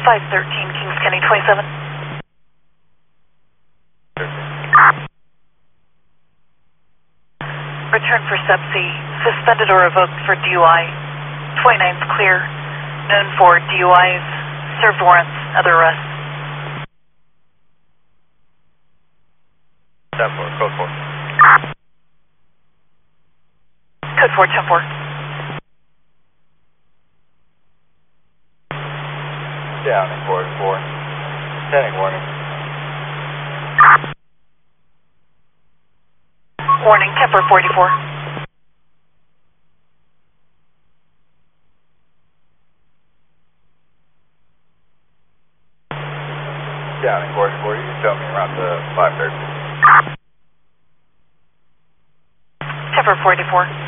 513 Kings County 27. Return for subsea. Suspended or revoked for DUI. 29's clear. Known for DUIs, served warrants, other arrests. 10-4, code 4. Code 4, 10-4. Downing, 4-4. Heading warning. Warning, Kemper 44. Downing, 44. You can tell me around the 5:30. Kemper 44.